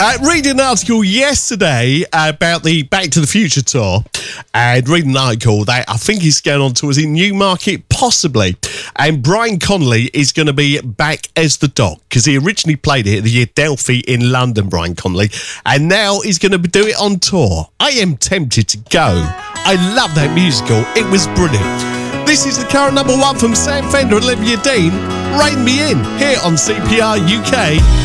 Reading an article yesterday about the Back to the Future tour, and reading an article that I think he's going on tours in Newmarket, possibly. And Brian Connolly is going to be back as the Doc, because he originally played it at the Adelphi in London, Brian Connolly, and now he's going to do it on tour. I am tempted to go. I love that musical. It was brilliant. This is the current number one from Sam Fender and Olivia Dean, Rain Me In, here on CPR UK.